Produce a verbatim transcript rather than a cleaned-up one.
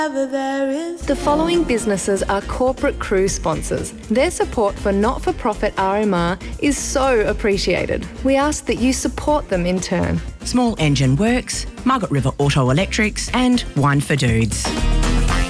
The following businesses are corporate cruise sponsors. Their support for not-for-profit R M R is so appreciated. We ask that you support them in turn. Small Engine Works, Margaret River Auto Electrics and Wine for Dudes.